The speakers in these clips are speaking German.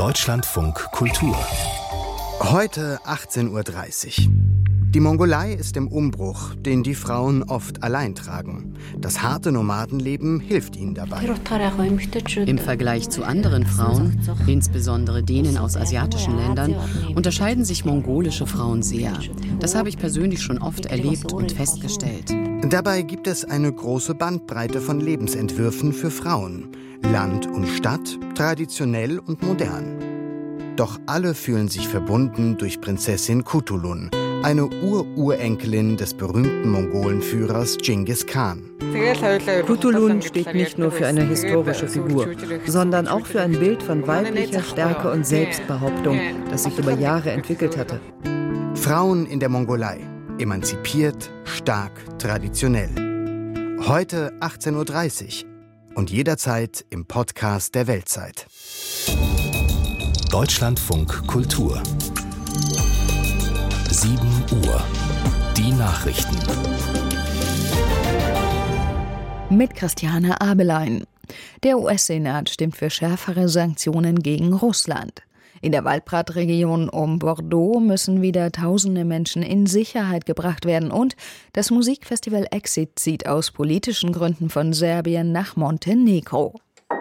Deutschlandfunk Kultur. Heute 18:30 Uhr. Die Mongolei ist im Umbruch, den die Frauen oft allein tragen. Das harte Nomadenleben hilft ihnen dabei. Im Vergleich zu anderen Frauen, insbesondere denen aus asiatischen Ländern, unterscheiden sich mongolische Frauen sehr. Das habe ich persönlich schon oft erlebt und festgestellt. Dabei gibt es eine große Bandbreite von Lebensentwürfen für Frauen. Land und Stadt, traditionell und modern. Doch alle fühlen sich verbunden durch Prinzessin Kutulun, eine Urenkelin des berühmten Mongolenführers Genghis Khan. Kutulun steht nicht nur für eine historische Figur, sondern auch für ein Bild von weiblicher Stärke und Selbstbehauptung, das sich über Jahre entwickelt hatte. Frauen in der Mongolei. Emanzipiert, stark, traditionell. Heute 18:30 Uhr und jederzeit im Podcast der Weltzeit. Deutschlandfunk Kultur. 7 Uhr. Die Nachrichten. Mit Christiane Abelein. Der US-Senat stimmt für schärfere Sanktionen gegen Russland. In der Waldbradregion um Bordeaux müssen wieder tausende Menschen in Sicherheit gebracht werden und das Musikfestival Exit zieht aus politischen Gründen von Serbien nach Montenegro.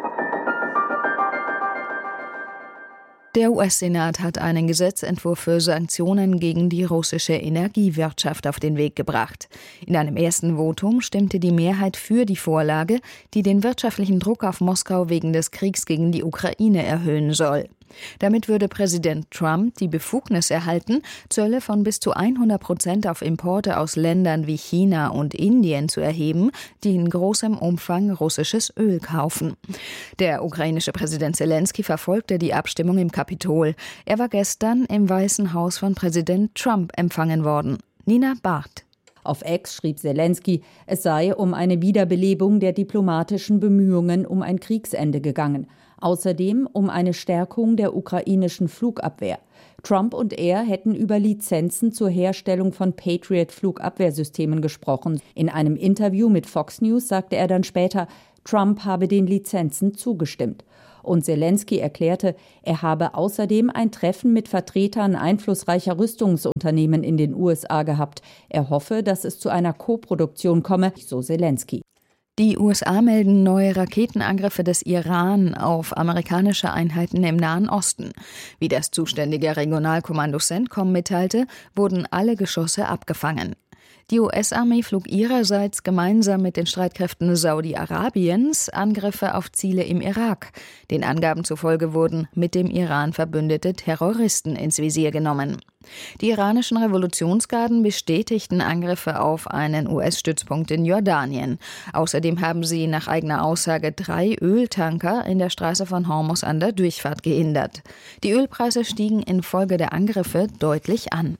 Der US-Senat hat einen Gesetzentwurf für Sanktionen gegen die russische Energiewirtschaft auf den Weg gebracht. In einem ersten Votum stimmte die Mehrheit für die Vorlage, die den wirtschaftlichen Druck auf Moskau wegen des Kriegs gegen die Ukraine erhöhen soll. Damit würde Präsident Trump die Befugnis erhalten, Zölle von bis zu 100% auf Importe aus Ländern wie China und Indien zu erheben, die in großem Umfang russisches Öl kaufen. Der ukrainische Präsident Zelensky verfolgte die Abstimmung im Kapitol. Er war gestern im Weißen Haus von Präsident Trump empfangen worden. Nina Barth. Auf X schrieb Zelensky, es sei um eine Wiederbelebung der diplomatischen Bemühungen um ein Kriegsende gegangen. Außerdem um eine Stärkung der ukrainischen Flugabwehr. Trump und er hätten über Lizenzen zur Herstellung von Patriot-Flugabwehrsystemen gesprochen. In einem Interview mit Fox News sagte er dann später, Trump habe den Lizenzen zugestimmt. Und Zelensky erklärte, er habe außerdem ein Treffen mit Vertretern einflussreicher Rüstungsunternehmen in den USA gehabt. Er hoffe, dass es zu einer Koproduktion komme, so Zelensky. Die USA melden neue Raketenangriffe des Iran auf amerikanische Einheiten im Nahen Osten. Wie das zuständige Regionalkommando CENTCOM mitteilte, wurden alle Geschosse abgefangen. Die US-Armee flog ihrerseits gemeinsam mit den Streitkräften Saudi-Arabiens Angriffe auf Ziele im Irak. Den Angaben zufolge wurden mit dem Iran verbündete Terroristen ins Visier genommen. Die iranischen Revolutionsgarden bestätigten Angriffe auf einen US-Stützpunkt in Jordanien. Außerdem haben sie nach eigener Aussage 3 Öltanker in der Straße von Hormuz an der Durchfahrt gehindert. Die Ölpreise stiegen infolge der Angriffe deutlich an.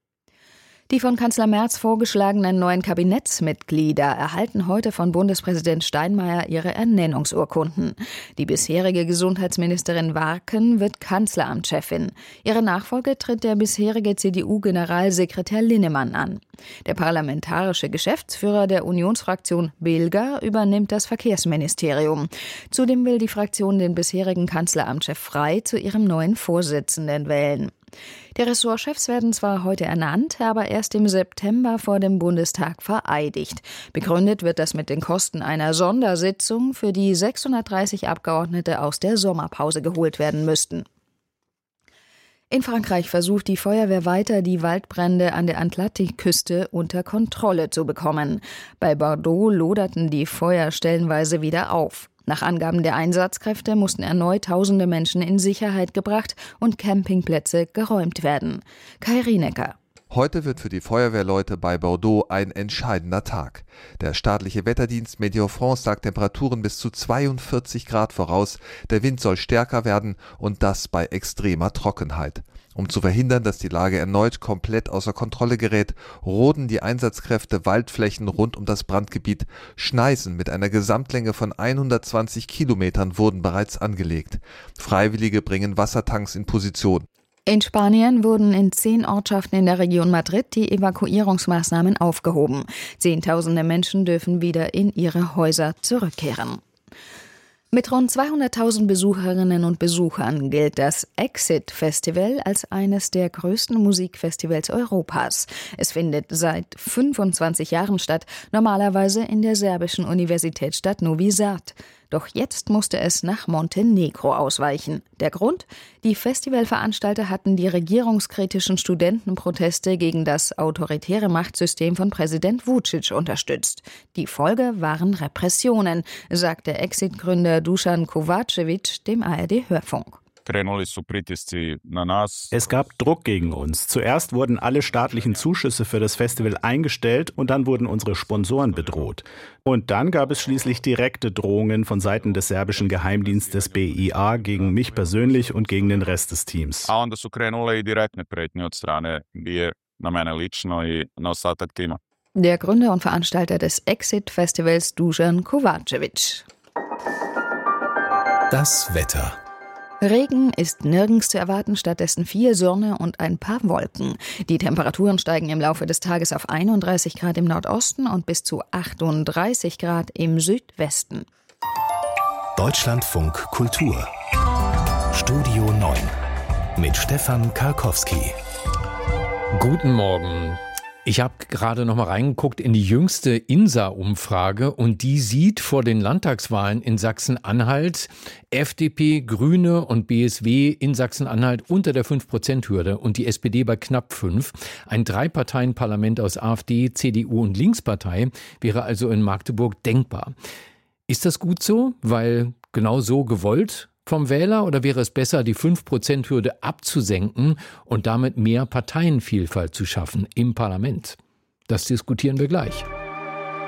Die von Kanzler Merz vorgeschlagenen neuen Kabinettsmitglieder erhalten heute von Bundespräsident Steinmeier ihre Ernennungsurkunden. Die bisherige Gesundheitsministerin Warken wird Kanzleramtschefin. Ihre Nachfolge tritt der bisherige CDU-Generalsekretär Linnemann an. Der parlamentarische Geschäftsführer der Unionsfraktion Bilger übernimmt das Verkehrsministerium. Zudem will die Fraktion den bisherigen Kanzleramtschef Frey zu ihrem neuen Vorsitzenden wählen. Die Ressortchefs werden zwar heute ernannt, aber erst im September vor dem Bundestag vereidigt. Begründet wird das mit den Kosten einer Sondersitzung, für die 630 Abgeordnete aus der Sommerpause geholt werden müssten. In Frankreich versucht die Feuerwehr weiter, die Waldbrände an der Atlantikküste unter Kontrolle zu bekommen. Bei Bordeaux loderten die Feuer stellenweise wieder auf. Nach Angaben der Einsatzkräfte mussten erneut tausende Menschen in Sicherheit gebracht und Campingplätze geräumt werden. Kai Rienecker. Heute wird für die Feuerwehrleute bei Bordeaux ein entscheidender Tag. Der staatliche Wetterdienst Météo France sagt Temperaturen bis zu 42 Grad voraus. Der Wind soll stärker werden und das bei extremer Trockenheit. Um zu verhindern, dass die Lage erneut komplett außer Kontrolle gerät, roden die Einsatzkräfte Waldflächen rund um das Brandgebiet. Schneisen mit einer Gesamtlänge von 120 Kilometern wurden bereits angelegt. Freiwillige bringen Wassertanks in Position. In Spanien wurden in 10 Ortschaften in der Region Madrid die Evakuierungsmaßnahmen aufgehoben. Zehntausende Menschen dürfen wieder in ihre Häuser zurückkehren. Mit rund 200.000 Besucherinnen und Besuchern gilt das Exit Festival als eines der größten Musikfestivals Europas. Es findet seit 25 Jahren statt, normalerweise in der serbischen Universitätsstadt Novi Sad. Doch jetzt musste es nach Montenegro ausweichen. Der Grund? Die Festivalveranstalter hatten die regierungskritischen Studentenproteste gegen das autoritäre Machtsystem von Präsident Vučić unterstützt. Die Folge waren Repressionen, sagt der Exit-Gründer Dušan Kovačević dem ARD-Hörfunk. Es gab Druck gegen uns. Zuerst wurden alle staatlichen Zuschüsse für das Festival eingestellt und dann wurden unsere Sponsoren bedroht. Und dann gab es schließlich direkte Drohungen von Seiten des serbischen Geheimdienstes BIA gegen mich persönlich und gegen den Rest des Teams. Der Gründer und Veranstalter des Exit-Festivals Dušan Kovačević. Das Wetter. Regen ist nirgends zu erwarten, stattdessen viel Sonne und ein paar Wolken. Die Temperaturen steigen im Laufe des Tages auf 31 Grad im Nordosten und bis zu 38 Grad im Südwesten. Deutschlandfunk Kultur. Studio 9 mit Stefan Karkowski. Guten Morgen. Ich habe gerade noch mal reingeguckt in die jüngste INSA-Umfrage und die sieht vor den Landtagswahlen in Sachsen-Anhalt FDP, Grüne und BSW in Sachsen-Anhalt unter der 5%-Hürde und die SPD bei knapp 5. Ein Drei-Parteien-Parlament aus AfD, CDU und Linkspartei wäre also in Magdeburg denkbar. Ist das gut so, weil genau so gewollt vom Wähler, oder wäre es besser, die 5%-Hürde abzusenken und damit mehr Parteienvielfalt zu schaffen im Parlament? Das diskutieren wir gleich.